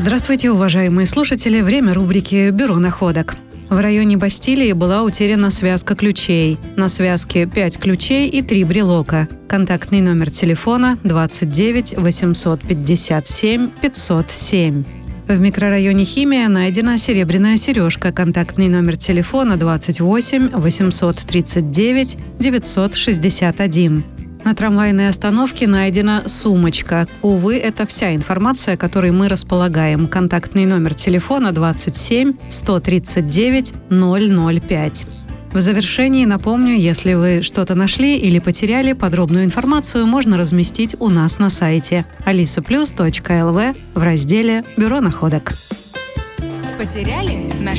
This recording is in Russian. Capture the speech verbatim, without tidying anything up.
Здравствуйте, уважаемые слушатели. Время рубрики «Бюро находок». В районе Бастилии была утеряна связка ключей. На связке пять ключей и три брелока. Контактный номер телефона двадцать девять восемьсот пятьдесят семь пятьсот семь. В микрорайоне Химия найдена серебряная сережка. Контактный номер телефона двадцать восемь восемьсот тридцать девять девятьсот шестьдесят один. На трамвайной остановке найдена сумочка. Увы, это вся информация, которой мы располагаем. Контактный номер телефона двадцать семь сто тридцать девять ноль ноль пять. В завершении напомню, если вы что-то нашли или потеряли, подробную информацию можно разместить у нас на сайте алиса плюс точка эл ви в разделе «Бюро находок». Потеряли? Нашли?